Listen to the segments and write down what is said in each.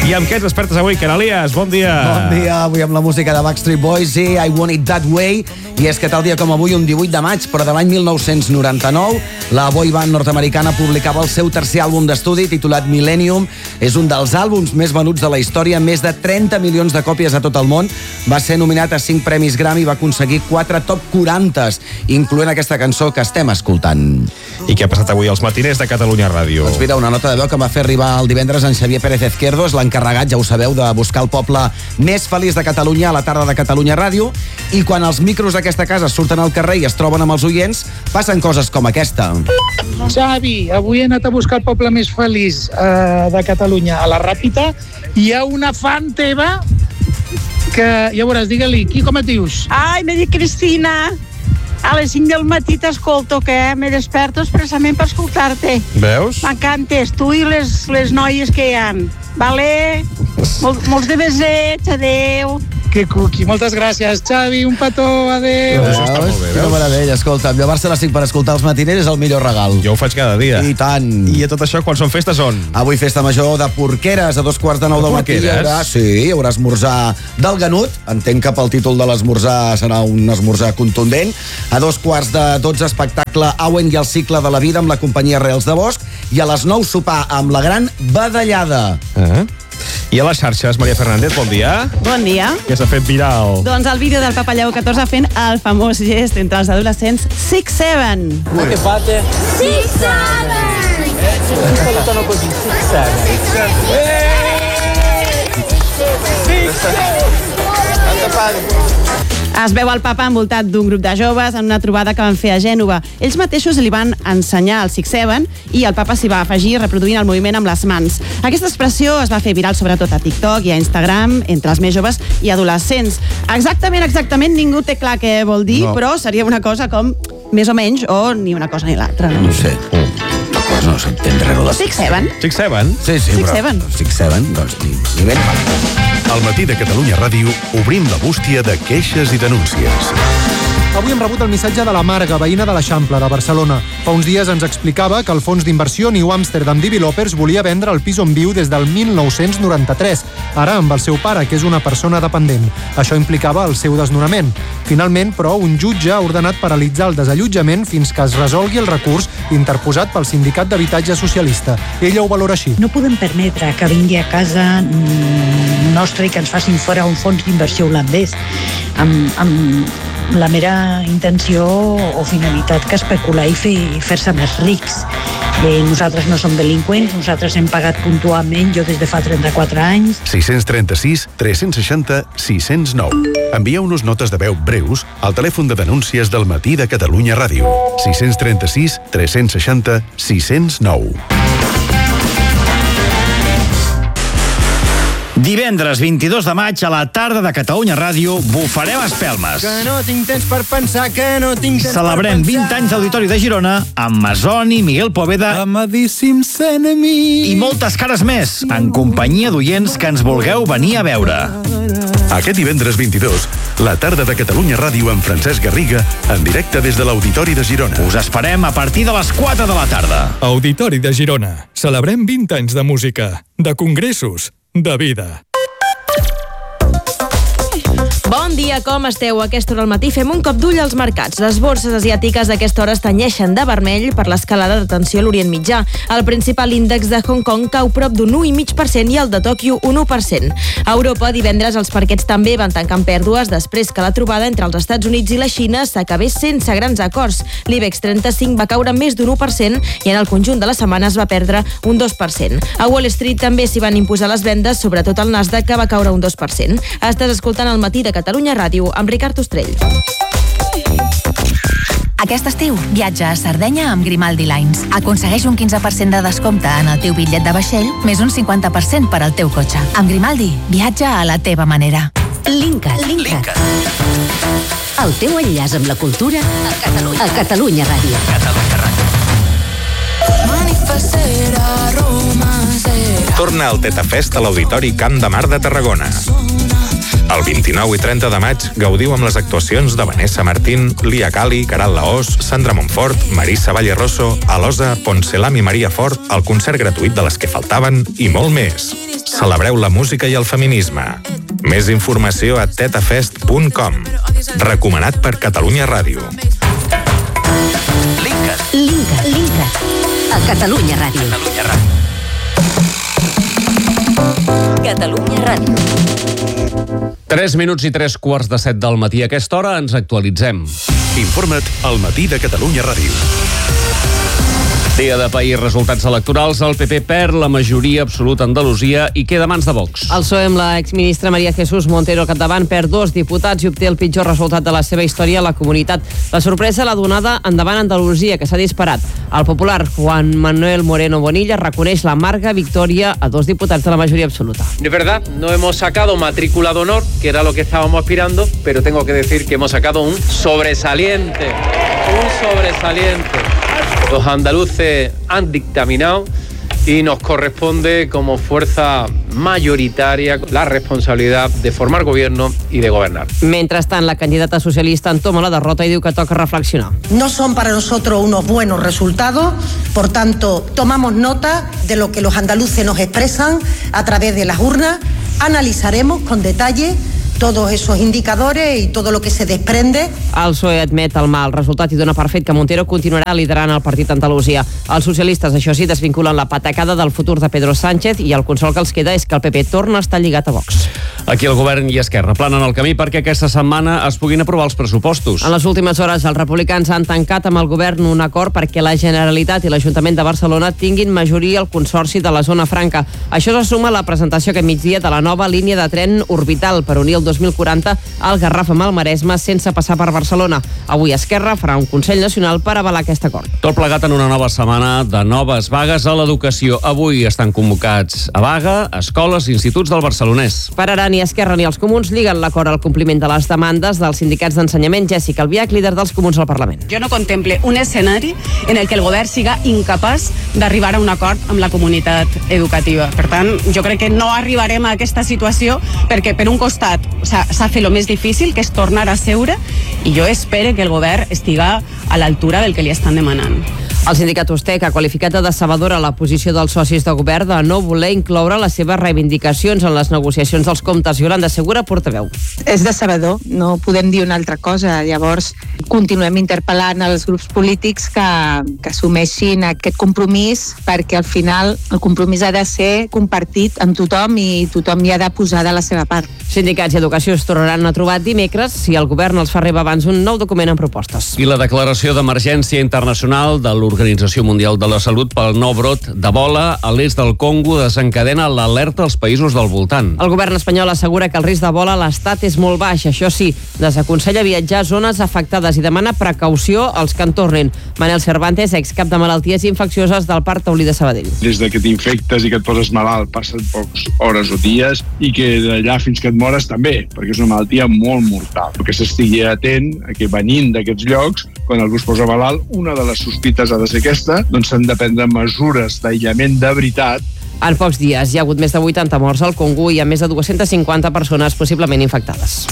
I amb què ens despertes avui, Canalies? Bon dia. Bon dia, avui amb la música de Backstreet Boys i I Want It That Way. I és que tal dia com avui, un 18 de maig, però de l'any 1999, la boy band nord-americana publicava el seu tercer àlbum d'estudi titulat Millennium. És un dels àlbums més venuts de la història, més de 30 milions de còpies a tot el món. Va ser nominat a 5 premis Grammy i va aconseguir 4 top 40s, incloent aquesta cançó que estem escoltant. I què ha passat avui als matiners de Catalunya Ràdio? Doncs mira, una nota de veu que va fer arribar el divendres en Xavier Pérez Izquierdo, és l'encarregat, ja ho sabeu, de buscar el poble més feliç de Catalunya a la tarda de Catalunya Ràdio, i quan els micros d'aquesta casa surten al carrer i es troben amb els oients, passen coses com aquesta. Xavi, avui he anat a buscar el poble més feliç de Catalunya, a la Ràpita. Hi ha una fan teva que, ja veuràs, digue-li, com et dius? Ai, me dic Cristina. A les 5 del matí t'escolto, que me desperto expressament per escoltar-te. Veus? M'encantes, tu i les noies que hi ha. Vale? Molts de besets, adeu. Que cuqui, moltes gràcies, Xavi, un petó, adeu. Això està molt bé, veus? Quina meravella, escolta, llevar-se a les 5 per escoltar els matiners és el millor regal. Jo ho faig cada dia. I tant. I a tot això, quan són festes, on? Avui festa major de Porqueres, a 2:45 del matí. Hi haurà esmorzar del Ganut. Entenc que pel títol de l'esmorzar serà un esmorzar contundent. A 2:45 espectacle Auen i el cicle de la vida amb la companyia Reals de Bosch. I a les 9 sopar amb la gran badallada. I a les xarxes, Maria Fernández, bon dia. Bon dia. Què s'ha fet viral? Doncs el vídeo del Papa Lleó XIV fent el famós gest entre els adolescents 6-7. Che fate? 6-7! Tutti salutano così, 6-7. Es veu el papa envoltat d'un grup de joves en una trobada que van fer a Gènova. Ells mateixos li van ensenyar el 6-7 i el papa s'hi va afegir reproduint el moviment amb les mans. Aquesta expressió es va fer viral sobretot a TikTok i a Instagram entre els més joves i adolescents. Exactament ningú té clar què vol dir, però seria una cosa com més o menys o ni una cosa ni l'altra. No sé. No s'entén res. 6-7? 6-7? Sí, 6-7. 6-7, doncs ni ben mal. Al matí de Catalunya Ràdio obrim la bústia de queixes i denúncies. Avui hem rebut el missatge de la Marga, veïna de l'Eixample, de Barcelona. Fa uns dies ens explicava que el fons d'inversió New Amsterdam Developers volia vendre el pis on viu des del 1993, ara amb el seu pare, que és una persona dependent. Això implicava el seu desnonament. Finalment, però, un jutge ha ordenat paralitzar el desallotjament fins que es resolgui el recurs interposat pel Sindicat d'Habitatge Socialista. Ella ho valora així. No podem permetre que vingui a casa nostra i que ens facin fora un fons d'inversió holandès amb la mera intenció o finalitat que especular i fer-se més rics. Nosaltres no som delinqüents, nosaltres hem pagat puntualment, jo des de fa 34 anys. 636 360 609. Envieu-nos notes de veu breus al telèfon de denúncies del matí de Catalunya Ràdio. 636 360 609. Divendres 22 de maig a la tarda de Catalunya Ràdio bufarem espelmes. Que no tinc temps per pensar, que no tinc temps Celebrem 20 anys d'Auditori de Girona amb Masoni, Miguel Poveda Amadíssims enemics i moltes cares més, en companyia d'oients que ens vulgueu venir a veure. Aquest divendres 22, la tarda de Catalunya Ràdio amb Francesc Garriga, en directe des de l'Auditori de Girona. Us esperem a partir de les 4 de la tarda. Auditori de Girona. Celebrem 20 anys de música, de congressos, de vida. Bon dia, com esteu? A aquesta hora al matí fem un cop d'ull als mercats. Les borses asiàtiques a aquesta hora es tenyeixen de vermell per l'escalada de tensió a l'Orient Mitjà. El principal índex de Hong Kong cau prop d'un 1,5% i el de Tòquio un 1%. A Europa, divendres, els parquets també van tancar amb pèrdues després que la trobada entre els Estats Units i la Xina s'acabés sense grans acords. L'IBEX 35 va caure més d'un 1% i en el conjunt de la setmana es va perdre un 2%. A Wall Street també s'hi van imposar les vendes, sobretot el Nasdaq, que va caure un 2%. Estàs escoltant el matí de Catalunya Ràdio amb Ricard Ostrell. Aquest estiu, viatja a Sardenya amb Grimaldi Lines. Aconsegueix un 15% de descompte en el teu bitllet de vaixell, més un 50% per al teu cotxe. Amb Grimaldi, viatja a la teva manera. Linkat. El teu enllaç amb la cultura a Catalunya Ràdio. Torna al Teta Fest a l'Auditori Camp de Mar de Tarragona. El 29 i 30 de maig gaudiu amb les actuacions de Vanessa Martín, Lia Cali, Caral Laós, Sandra Montfort, Marisa Valle Rosso, Alosa, Poncelam i Maria Fort, el concert gratuït de Les que faltaven i molt més. Celebreu la música i el feminisme. Més informació a tetafest.com. Recomanat per Catalunya Ràdio. Linkat. A Catalunya Ràdio. Catalunya Ràdio. 3 minuts i 3:15 del matí. A aquesta hora ens actualitzem. Informa't al Matí de Catalunya Ràdio. Dia de país, resultats electorals. El PP perd la majoria absoluta a Andalusia i queda a mans de Vox. El PSOE amb l'exministra María Jesús Montero al capdavant perd 2 diputats i obté el pitjor resultat de la seva història a la comunitat. La sorpresa l'ha donada endavant Andalusia, que s'ha disparat. El popular Juan Manuel Moreno Bonilla reconeix l'amarga victòria a 2 diputats de la majoria absoluta. De verdad, no hemos sacado matrícula de honor, que era lo que estábamos aspirando, pero tengo que decir que hemos sacado un sobresaliente. Los andaluces han dictaminado y nos corresponde como fuerza mayoritaria la responsabilidad de formar gobierno y de gobernar. Mentrestant, la candidata socialista entoma la derrota i diu que toca reflexionar. No son para nosotros unos buenos resultados, por tanto, tomamos nota de lo que los andaluces nos expresan a través de las urnas, analizaremos con detalle todos esos indicadores y todo lo que se desprende. El PSOE admet el mal resultat i dona per fet que Montero continuarà liderant el partit a Andalusia. Els socialistes, això sí, desvinculen la patacada del futur de Pedro Sánchez i el consol que els queda és que el PP torna a estar lligat a Vox. Aquí el govern i Esquerra planen el camí perquè aquesta setmana es puguin aprovar els pressupostos. En les últimes hores, els republicans han tancat amb el govern un acord perquè la Generalitat i l'Ajuntament de Barcelona tinguin majoria al Consorci de la Zona Franca. Això se suma a la presentació aquest migdia de la nova línia de tren orbital per unir el 2040 al Garraf amb el Maresme sense passar per Barcelona. Avui Esquerra farà un Consell Nacional per avalar aquest acord. Tot plegat en una nova setmana de noves vagues a l'educació. Avui estan convocats a vaga escoles i instituts del Barcelonès. Pararan ni Esquerra ni els Comuns lliguen l'acord al compliment de les demandes dels sindicats d'ensenyament. Jessica Albiach, líder dels Comuns al Parlament. Jo no contemple un escenari en el que el govern siga incapaç d'arribar a un acord amb la comunitat educativa. Per tant, jo crec que no arribarem a aquesta situació perquè, per un costat, s'ha fet el més difícil, que és tornar a seure, i jo espero que el govern estiga a l'altura del que li estan demanant. El sindicat USTEC ha qualificat de decebedora la posició dels socis de govern de no voler incloure les seves reivindicacions en les negociacions dels comptes. Yolanda Segura, portaveu. És decebedor, no podem dir una altra cosa. Llavors, continuem interpel·lant els grups polítics que assumeixin aquest compromís, perquè al final el compromís ha de ser compartit amb tothom i tothom hi ha de posar de la seva part. Sindicats i educació es tornaran a trobar dimecres si el govern els fa arribar abans un nou document amb propostes. I la declaració d'emergència internacional de l'Organització Mundial de la Salut pel nou brot d'Ebola a l'est del Congo desencadena l'alerta als països del voltant. El govern espanyol assegura que el risc d'Ebola a l'estat és molt baix. Això sí, desaconsella viatjar a zones afectades i demana precaució als que en tornin. Manel Cervantes, excap de malalties infeccioses del Parc Taulí de Sabadell. Des de que t'infectes i que et poses malalt passen poques hores o dies i que d'allà fins que et mores també, perquè és una malaltia molt mortal. Que s'estigui atent a que venint d'aquests llocs, quan algú es posa malalt, una de les sospites ha de ser aquesta, doncs s'han de prendre mesures d'aïllament de veritat. En pocs dies hi ha hagut més de 80 morts al Congo i hi ha més de 250 persones possiblement infectades.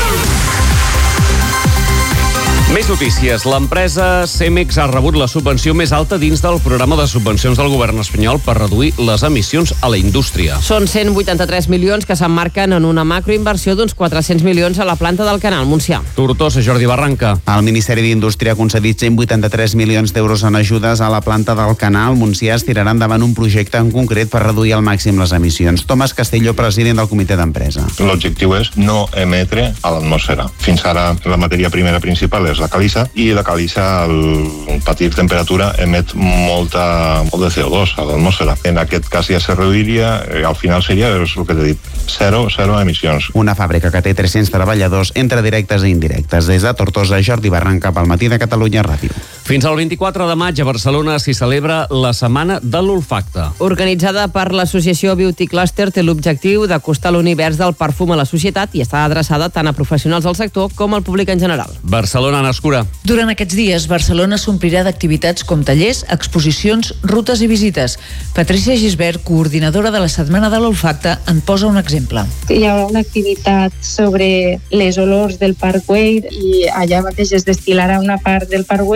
Més notícies. L'empresa Cemex ha rebut la subvenció més alta dins del programa de subvencions del govern espanyol per reduir les emissions a la indústria. Són 183 milions que s'emmarquen en una macroinversió d'uns 400 milions a la planta del Canal Montsià. Tortosa, Jordi Barranca. El Ministeri d'Indústria ha concedit 183 milions d'euros en ajudes a la planta del Canal Montsià. Es tirarà endavant un projecte en concret per reduir al màxim les emissions. Tomàs Castelló, president del comitè d'empresa. L'objectiu és no emetre a l'atmosfera. Fins ara la matèria primera principal és la calissa, i la calissa al patir temperatura emet molt de CO2 a l'atmosfera. En aquest cas ja se reduiria, al final seria el que t'he dit, zero emissions. Una fàbrica que té 300 treballadors entre directes i indirectes. Des de Tortosa, Jordi Barranca, pel Matí de Catalunya Ràdio. Fins al 24 de maig a Barcelona s'hi celebra la Setmana de l'Olfacte. Organitzada per l'associació Beauty Cluster, té l'objectiu d'acostar l'univers del perfum a la societat i està adreçada tant a professionals del sector com al públic en general. Barcelona, Nascura. Durant aquests dies, Barcelona s'omplirà d'activitats com tallers, exposicions, rutes i visites. Patricia Gisbert, coordinadora de la Setmana de l'Olfacte, en posa un exemple. Hi haurà una activitat sobre les olors del Parkway i allà mateix es destil·larà una part del Parkway i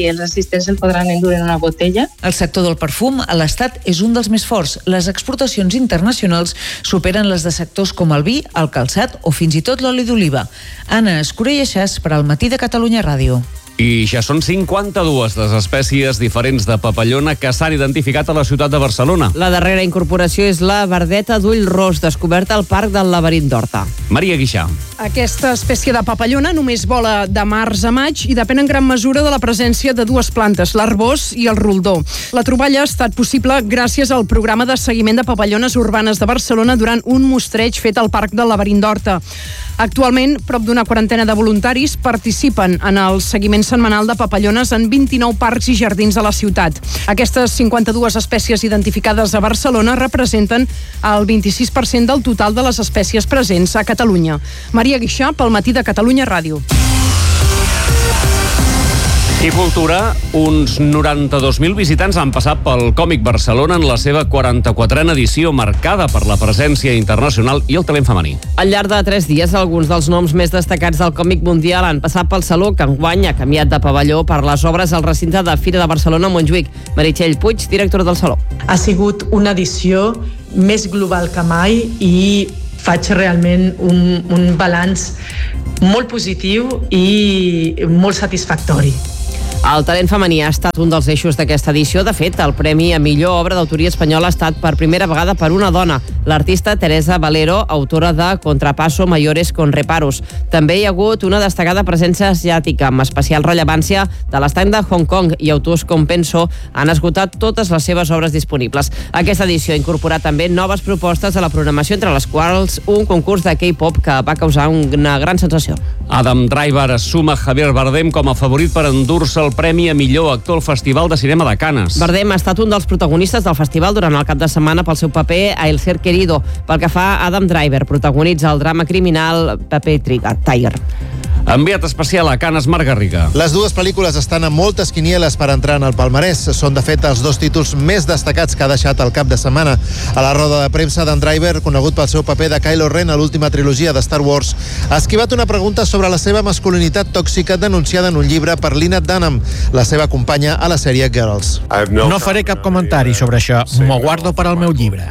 i els assistents el podran endur en una botella. El sector del perfum a l'Estat és un dels més forts. Les exportacions internacionals superen les de sectors com el vi, el calçat o fins i tot l'oli d'oliva. Anna Escurell Aixàs per al Matí de Catalunya Ràdio. I ja són 52 les espècies diferents de papallona que s'han identificat a la ciutat de Barcelona. La darrera incorporació és la verdeta d'ull ros, descoberta al Parc del Laberint d'Horta. Maria Guixà. Aquesta espècie de papallona només vola de març a maig i depèn en gran mesura de la presència de dues plantes, l'arbós i el roldó. La troballa ha estat possible gràcies al programa de seguiment de papallones urbanes de Barcelona durant un mostreig fet al Parc del Laberint d'Horta. Actualment, prop d'una quarantena de voluntaris participen en el seguiment setmanal de papallones en 29 parcs i jardins de la ciutat. Aquestes 52 espècies identificades a Barcelona representen el 26% del total de les espècies presents a Catalunya. Maria Guixà, pel Matí de Catalunya Ràdio. I cultura, uns 92.000 visitants han passat pel Còmic Barcelona en la seva 44a edició, marcada per la presència internacional i el talent femení. Al llarg de 3 dies, alguns dels noms més destacats del còmic mundial han passat pel Saló, que enguany ha canviat de pavelló per les obres al recinte de Fira de Barcelona a Montjuïc. Meritxell Puig, directora del Saló. Ha sigut una edició més global que mai i faig realment un balanç molt positiu i molt satisfactori. El talent femení ha estat un dels eixos d'aquesta edició. De fet, el premi a millor obra d'autoria espanyola ha estat per primera vegada per una dona, l'artista Teresa Valero, autora de Contrapaso Mayores con Reparos. També hi ha hagut una destacada presència asiàtica, amb especial rellevància de l'estany de Hong Kong, i autors com Penso han esgotat totes les seves obres disponibles. Aquesta edició ha incorporat també noves propostes a la programació, entre les quals un concurs de K-pop que va causar una gran sensació. Adam Driver suma Javier Bardem com a favorit per endur-se el premi a millor actor al Festival de Cinema de Canes. Bardem ha estat un dels protagonistes del festival durant el cap de setmana pel seu paper a El Ser Querido. Pel que fa a Adam Driver, protagonitza el drama criminal Paper Tiger. Enviat especial a Canes, Marc Garriga. Les dues pel·lícules estan a moltes quinieles per entrar en el palmarès. Són, de fet, els dos títols més destacats que ha deixat el cap de setmana. A la roda de premsa, Dan Driver, conegut pel seu paper de Kylo Ren a l'última trilogia de Star Wars, ha esquivat una pregunta sobre la seva masculinitat tòxica denunciada en un llibre per Lena Dunham, la seva companya a la sèrie Girls. No faré cap comentari sobre això. M'ho guardo per al meu llibre.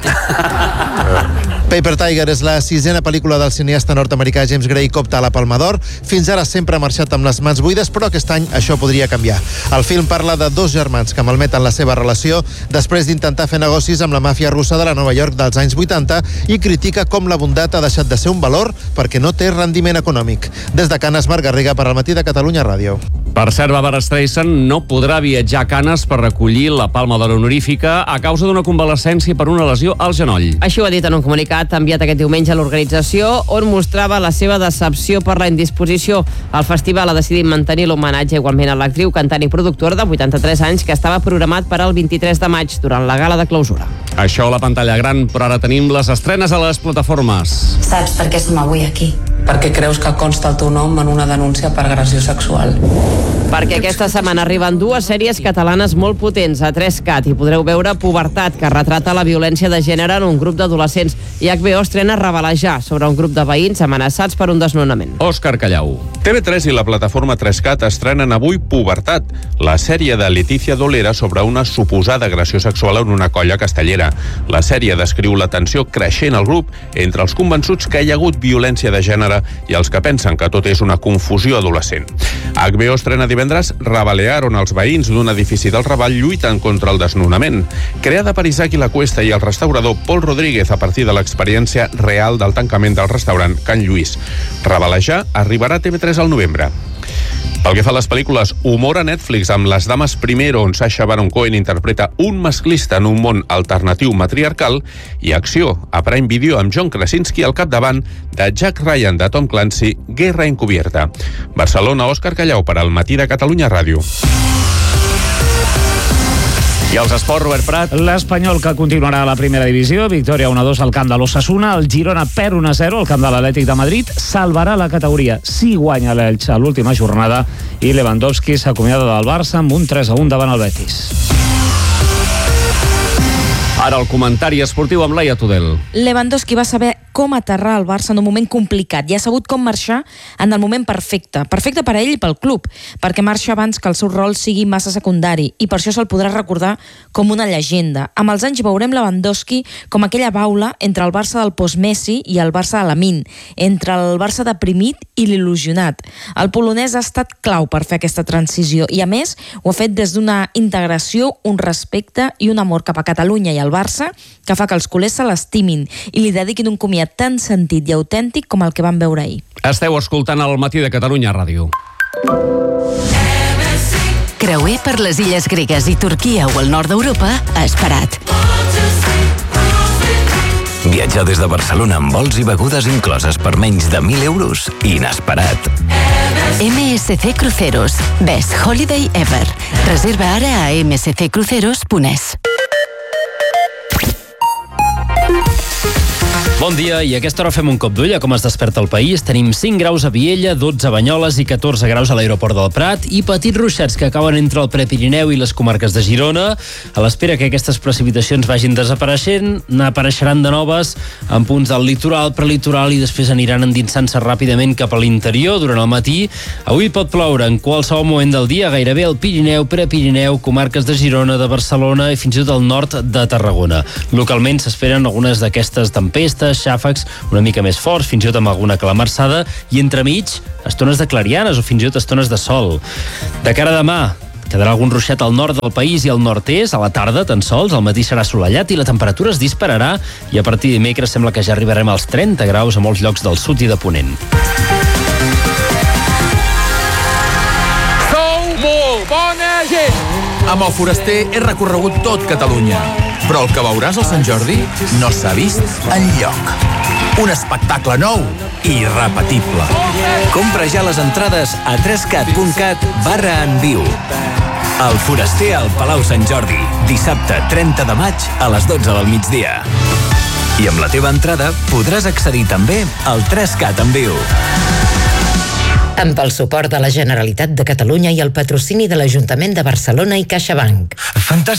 Paper Tiger és la 6a pel·lícula del cineasta nord-americà James Gray que opta a la Palma d'Or. Fins ara sempre ha marxat amb les mans buides, però aquest any això podria canviar. El film parla de dos germans que malmeten la seva relació després d'intentar fer negocis amb la màfia russa de la Nova York dels anys 80 i critica com la bondat ha deixat de ser un valor perquè no té rendiment econòmic. Des de Canes, Marc Garriga per al Matí de Catalunya Ràdio. Per cert, Barbara Streisand no podrà viatjar a Canes per recollir la Palma d'Or honorífica a causa d'una convalescència per una lesió al genoll. Així ho ha dit en un comunicat enviat aquest diumenge a l'organització, on mostrava la seva decepció per la indisposició. El festival ha decidit mantenir l'homenatge igualment a l'actriu, cantant i productora de 83 anys que estava programat per al 23 de maig durant la gala de clausura. Això a la pantalla gran, però ara tenim les estrenes a les plataformes. Saps per què som avui aquí? Perquè creus que consta el teu nom en una denúncia per agressió sexual. Perquè aquesta setmana arriben dues sèries catalanes molt potents a 3CAT i podreu veure Pubertat, que retrata la violència de gènere en un grup d'adolescents, i HBO estrena Revelejar, sobre un grup de veïns amenaçats per un desnonament. Òscar Callau. TV3 i la plataforma 3CAT estrenen avui Pubertat, la sèrie de Letícia Dolera sobre una suposada agressió sexual en una colla castellera. La sèrie descriu la tensió creixent al grup entre els convençuts que hi ha hagut violència de gènere i els que pensen que tot és una confusió adolescent. HBO estrena divendres Rebelejar, on els veïns d'un edifici del Raval lluiten contra el desnonament. Creada per Isaac i la Cuesta i el restaurador Pol Rodríguez a partir de l'experiència real del tancament del restaurant Can Lluís. Rebelejar arribarà a TV3 al novembre. Pel que fa a les pel·lícules, humor a Netflix amb Les dames primero, on Sacha Baron Cohen interpreta un masclista en un món alternatiu matriarcal, i acció a Prime Video amb John Krasinski al capdavant de Jack Ryan de Tom Clancy, Guerra encubierta. Barcelona, Òscar Callau per al Matí de Catalunya Ràdio. I els esports, Robert Prat. L'Espanyol, que continuarà a la primera divisió, victòria 1-2 al camp de l'Osasuna, el Girona perd 1-0 al camp de l'Atlètic de Madrid, salvarà la categoria si guanya l'Elx a l'última jornada, i Lewandowski s'acomiada del Barça amb un 3-1 davant el Betis. Ara el comentari esportiu amb Laia Tudel. Lewandowski va saber com aterrar el Barça en un moment complicat i ha sabut com marxar en el moment perfecte. Perfecte per a ell i pel club, perquè marxa abans que el seu rol sigui massa secundari i per això se'l podrà recordar com una llegenda. Amb els anys veurem Lewandowski com aquella baula entre el Barça del post-Messi i el Barça de Lamine, entre el Barça deprimit i l'il·lusionat. El polonès ha estat clau per fer aquesta transició i, a més, ho ha fet des d'una integració, un respecte i un amor cap a Catalunya i el Barça que fa que els culers se l'estimin i li dediquin un comiat tan sentit i autèntic com el que van veure ahir. Esteu escoltant el Matí de Catalunya Ràdio. Creuer per les illes gregues i Turquia o el nord d'Europa a Esperat. Viatjar des de Barcelona amb vols i begudes incloses per menys de 1.000 euros. Inesperat. MSC Cruceros. Best Holiday Ever. Reserva ara a msccruceros.es. Bon dia, i a aquesta hora fem un cop d'ull a com es desperta el país. Tenim 5 graus a Viella, 12 a Banyoles i 14 graus a l'aeroport del Prat i petits ruixats que acaben entre el Prepirineu i les comarques de Girona. A l'espera que aquestes precipitacions vagin desapareixent, n'apareixeran de noves en punts del litoral, prelitoral i després aniran endinsant-se ràpidament cap a l'interior durant el matí. Avui pot ploure en qualsevol moment del dia, gairebé al Pirineu, Prepirineu, comarques de Girona, de Barcelona i fins i tot al nord de Tarragona. Localment s'esperen algunes d'aquestes tempestes, xàfecs una mica més forts, fins i tot amb alguna calamarsada, i entremig, estones de clarianes o fins i tot estones de sol. De cara a demà, quedarà algun ruixat al nord del país i al nord-est, a la tarda tan sols, al matí serà assolellat i la temperatura es dispararà i a partir de dimecres sembla que ja arribarem als 30 graus a molts llocs del sud i de Ponent. Sou molt bona gent! Amb el Foraster he recorregut tot Catalunya, però el que veuràs al Sant Jordi no s'ha vist enlloc. Un espectacle nou i irrepetible. Compra ja les entrades a 3cat.cat/enviu. El Foraster al Palau Sant Jordi, dissabte 30 de maig a les 12 del migdia. I amb la teva entrada podràs accedir també al 3Cat en viu. Amb el suport de la Generalitat de Catalunya i el patrocini de l'Ajuntament de Barcelona i CaixaBank. Fantàstic.